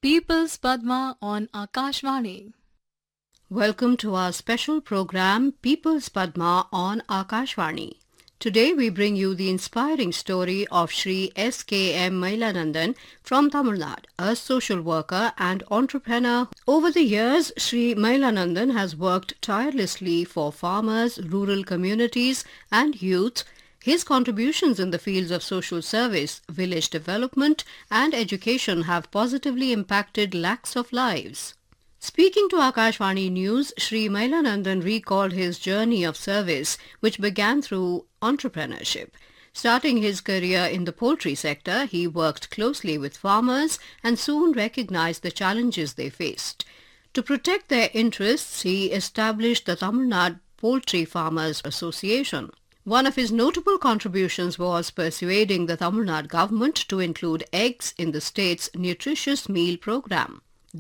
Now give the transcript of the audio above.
People's Padma on Akashvani. Welcome to our special program People's Padma on Akashvani. Today we bring you the inspiring story of Shri S.K.M. Mailanandan from Tamil Nadu, a social worker and entrepreneur. Over the years, Shri Mailanandan has worked tirelessly for farmers, rural communities and youth. His contributions in the fields of social service, village development and education have positively impacted lakhs of lives. Speaking to Akashvani News, Shri Mailanandan recalled his journey of service, which began through entrepreneurship. Starting his career in the poultry sector, he worked closely with farmers and soon recognized the challenges they faced. To protect their interests, he established the Tamil Nadu Poultry Farmers Association. One of his notable contributions was persuading the Tamil Nadu government to include eggs in the state's nutritious meal program.